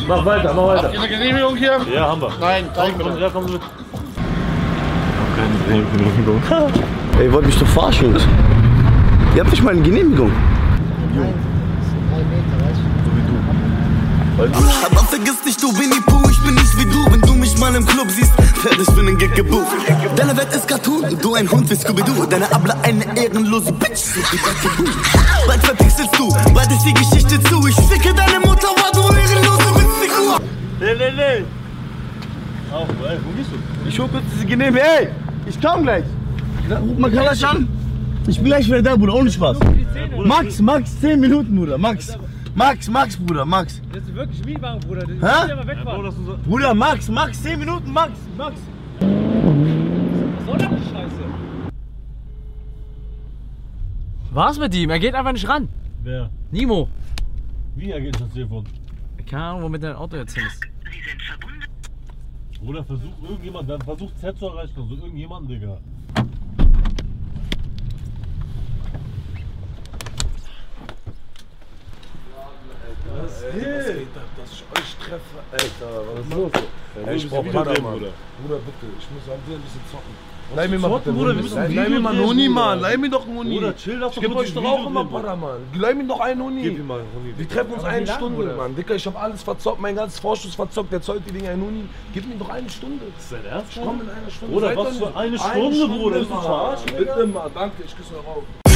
Mach weiter, mach weiter. Habt ihr eine Genehmigung hier? Ja, haben wir. Nein, zeig mir Ja, komm mit. Keine Genehmigung. Ey, ihr wollt mich doch verarschen, Jungs. Ihr habt nicht mal eine Genehmigung. Nein, 3 Meter, weißt du? Aber vergiss nicht, du Winnie Pooh, ich bin nicht wie du. Wenn du mich mal im Club siehst, fertig für den Gig gebucht. Deine Welt ist Cartoon, du ein Hund wie Scooby-Doo. Deine Abla eine ehrenlose Bitch, so wie Dr. Bald verpixelst du, bald ist die Geschichte zu. Ich ficke deine Mutter, war du ehrenlose Witzfigur. Nee. Auf, ey, wo gehst du? Ich hol kurz diese Genehmigung. Ey, ich komm gleich. Ruf mal Kalasch an. Ich bin gleich wieder da, Bruder, ohne Spaß. Max, 10 Minuten, Bruder, Max, Bruder, Max. Das ist wirklich Mietwagen, Bruder. Hä? Aber wegfahren. Bruder, Max, 10 Minuten, Max. Was soll das die Scheiße? Was mit ihm? Er geht einfach nicht ran. Wer? Nimo. Wie ergeht das Telefon? Keine Ahnung, womit dein Auto jetzt hin ist. Bruder, versucht Z zu erreichen, also irgendjemanden, Digga. Was geht ab, dass ich euch treffe? Alter, was ist los? Ey, ich brauch Padawan. Bruder, bitte, ich muss an dir ein bisschen zocken. Leih mir mal bitte Bruder, Leih mir mal einen Huni, Mann. Leih mir doch einen Huni. Bruder, chill doch. Ich geb euch doch auch immer Padawan. Leih mir doch einen Huni. Gib ihm mal einen Huni. Wir treffen uns eine Stunde, Mann. Dicker, ich hab alles verzockt, mein ganzes Vorschuss verzockt. Der zollt die Dinge einen Huni. Gib mir doch eine Stunde. Ist dein Ernst? Ich komm in einer Stunde. Bruder, Seid was doch für nicht- eine Stunde, Bruder? Ist du Mann. verarschen, Bitte mal, danke, ich küsse eure Augen.